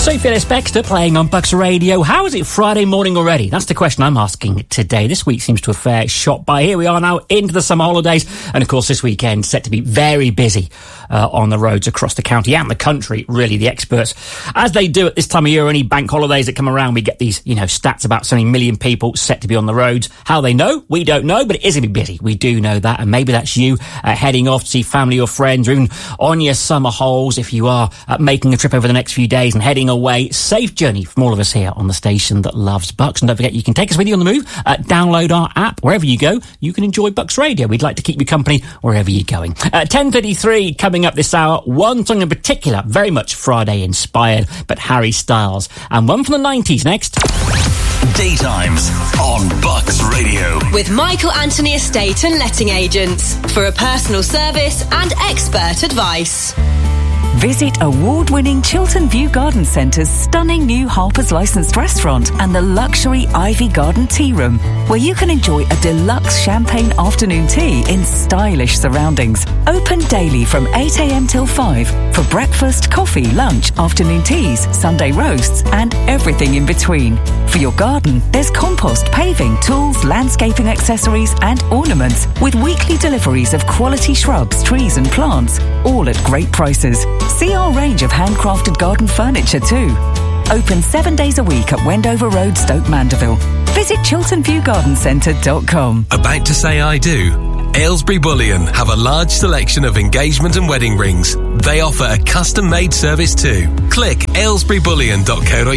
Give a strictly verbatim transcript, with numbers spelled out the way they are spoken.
Sophie Ellis-Bextor playing on Bucks Radio. How is it Friday morning already? That's the question I'm asking today. This week seems to have uh, shot by. Here we are now into the summer holidays. And of course, this weekend set to be very busy uh, on the roads across the county and the country. Really, the experts, as they do at this time of year, any bank holidays that come around, we get these, you know, stats about so many million people set to be on the roads. How they know? We don't know, but it is going to be busy. We do know that. And maybe that's you uh, heading off to see family or friends, or even on your summer holes if you are uh, making a trip over the next few days and heading away. Safe journey from all of us here on the station that loves Bucks. And don't forget, you can take us with you on the move. Uh, download our app. Wherever you go, you can enjoy Bucks Radio. We'd like to keep you company wherever you're going. Uh, ten thirty-three coming up this hour. One song in particular, very much Friday inspired, but Harry Styles. And one from the nineties next. Daytimes on Bucks Radio. With Michael Anthony Estate and Letting Agents for a personal service and expert advice. Visit award-winning Chiltern View Garden Centre's stunning new Harper's licensed restaurant and the luxury Ivy Garden Tea Room, where you can enjoy a deluxe champagne afternoon tea in stylish surroundings. Open daily from eight a.m. till five for breakfast, coffee, lunch, afternoon teas, Sunday roasts and everything in between. For your garden, there's compost, paving, tools, landscaping accessories and ornaments with weekly deliveries of quality shrubs, trees and plants, all at great prices. See our range of handcrafted garden furniture too. Open seven days a week at Wendover Road, Stoke Mandeville. Visit chiltern view garden centre dot com. About to say I do? Aylesbury Bullion have a large selection of engagement and wedding rings. They offer a custom-made service too. Click aylesbury bullion dot co dot